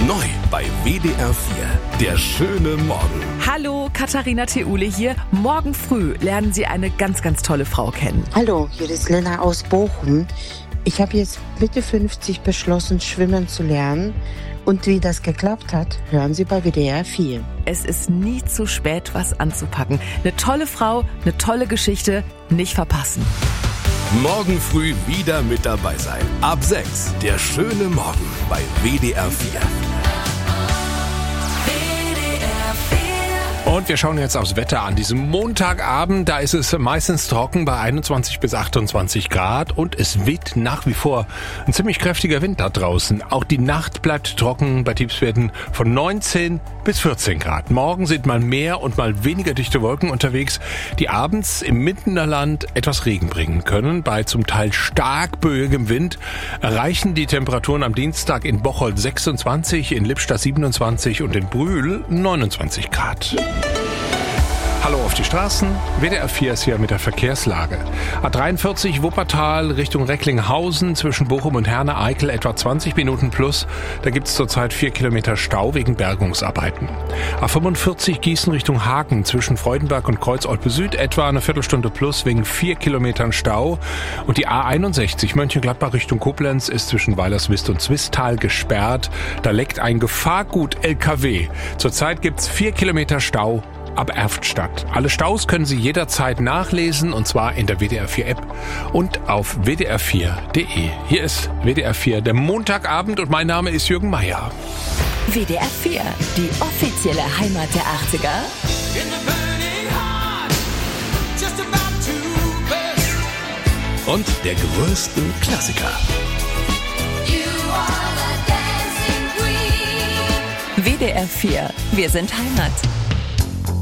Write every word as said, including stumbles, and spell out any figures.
Neu bei W D R vier, der schöne Morgen. Hallo, Katharina Theule hier. Morgen früh lernen Sie eine ganz, ganz tolle Frau kennen. Hallo, hier ist Lena aus Bochum. Ich habe jetzt Mitte fünfzig beschlossen, schwimmen zu lernen. Und wie das geklappt hat, hören Sie bei W D R vier. Es ist nie zu spät, was anzupacken. Eine tolle Frau, eine tolle Geschichte, nicht verpassen. Morgen früh wieder mit dabei sein. Ab sechs, der schöne Morgen bei W D R vier. Und wir schauen jetzt aufs Wetter an diesem Montagabend. Da ist es meistens trocken bei einundzwanzig bis achtundzwanzig Grad und es weht nach wie vor ein ziemlich kräftiger Wind da draußen. Auch die Nacht bleibt trocken bei Tiefstwerten von neunzehn bis vierzehn Grad. Morgen sind mal mehr und mal weniger dichte Wolken unterwegs, die abends im Mittenland etwas Regen bringen können. Bei zum Teil stark böigem Wind erreichen die Temperaturen am Dienstag in Bocholt sechsundzwanzig, in Lippstadt siebenundzwanzig und in Brühl neunundzwanzig Grad. Hallo auf die Straßen, W D R vier ist hier mit der Verkehrslage. A dreiundvierzig Wuppertal Richtung Recklinghausen zwischen Bochum und Herne-Eickel etwa zwanzig Minuten plus. Da gibt es zurzeit vier Kilometer Stau wegen Bergungsarbeiten. A fünfundvierzig Gießen Richtung Hagen zwischen Freudenberg und Kreuzolpe Süd etwa eine Viertelstunde plus wegen vier Kilometern Stau. Und die A einundsechzig Mönchengladbach Richtung Koblenz ist zwischen Weilerswist und Zwistal gesperrt. Da leckt ein Gefahrgut-L K W. Zurzeit gibt es vier Kilometer Stau ab Erftstadt. Alle Staus können Sie jederzeit nachlesen und zwar in der W D R vier App und auf w d r vier punkt d e. Hier ist W D R vier, der Montagabend und mein Name ist Jürgen Meier. W D R vier, die offizielle Heimat der achtziger. Und der größten Klassiker. W D R vier, wir sind Heimat.